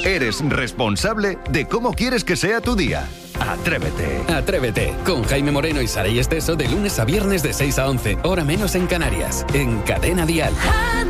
Eres responsable de cómo quieres que sea tu día. Atrévete. Atrévete, con Jaime Moreno y Saray Esteso de lunes a viernes de 6 a 11, hora menos en Canarias, en Cadena Dial.